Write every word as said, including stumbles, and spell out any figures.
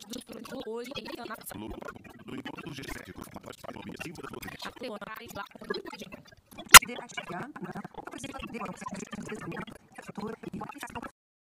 dos produtos hoje em dia na do encontro do G sete, com a participação da símbolo da Leonardo lá. De atividade, né? O presidente deu a